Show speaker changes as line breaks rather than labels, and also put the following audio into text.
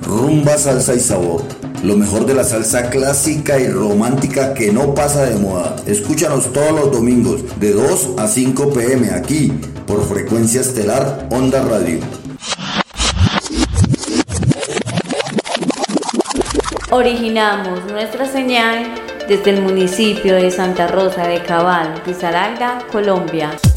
Rumba, salsa y sabor. Lo mejor de la salsa clásica y romántica que no pasa de moda. Escúchanos todos los domingos de 2 a 5 p.m. aquí por Frecuencia Estelar Onda Radio.
Originamos nuestra señal desde el municipio de Santa Rosa de Cabal, Risaralda, Colombia.